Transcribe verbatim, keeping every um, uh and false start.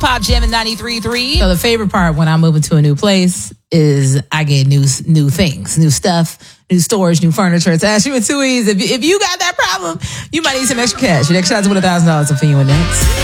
Pop Jam in ninety-three point three. So the favorite part when I move into a new place is I get new new things, new stuff, new storage, new furniture. It's Ashley with two E's. If you, if you got that problem, you might need some extra cash. Your next shot's with one thousand dollars for you next.